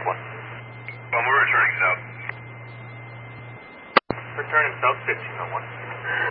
Mike 1. We're returning south. Returning south 1501.